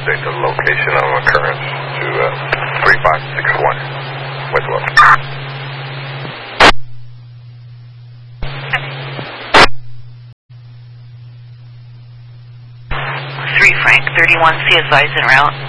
update the location of occurrence to 3561. Wait, look. 3 Frank, 31, see advised en route.